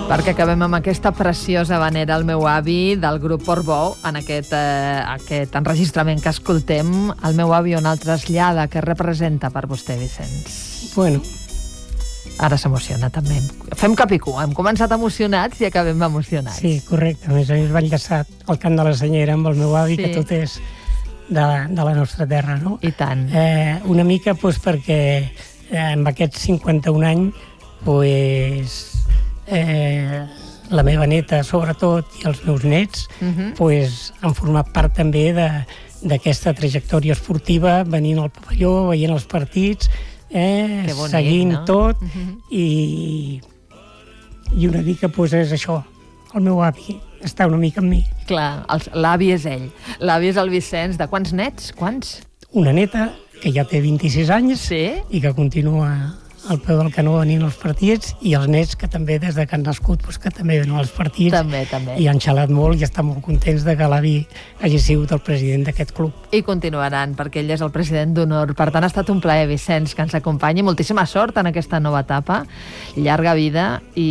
Perquè acabem amb aquesta preciosa vanera El meu avi, del grup Portbou, en aquest enregistrament que escoltem. El meu avi on el trasllada, que representa per vostè, Vicenç? Bueno. Ara s'emociona també. Fem cap i cua, hem començat emocionats i acabem emocionats. Sí, correcte. A més va enllaçat al cant de la Senyera amb el meu avi, sí, que tot és de la nostra terra, no? I tant. Una mica perquè amb aquests 51 anys la meva neta, sobretot, i els meus nets han format part també d'aquesta trajectòria esportiva, venint al pavelló, veient els partits, bonic, seguint, no? Tot, i una mica és això, el meu avi està una mica amb mi. Clar, l'avi és ell, l'avi és el Vicenç. De quants nets? Quants? Una neta que ja té 26 anys, sí? I que continua al peu del canó venint als partits, i els nets que també des que han nascut que també venen als partits, també. I han xalat molt i estan molt contents de que l'avi hagi sigut el president d'aquest club. I continuaran, perquè ell és el president d'honor. Per tant, ha estat un plaer, Vicenç, que ens acompanyi. Moltíssima sort en aquesta nova etapa, llarga vida i